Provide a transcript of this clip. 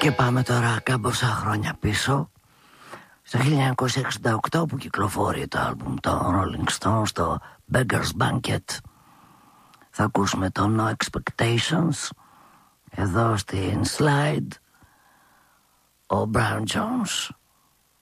Και πάμε τώρα κάμποσα χρόνια πίσω, στο 1968 που κυκλοφόρησε το άλμπουμ των Rolling Stones, το Beggar's Banquet. Θα ακούσουμε το No Expectations. Εδώ στην slide ο Brian Jones.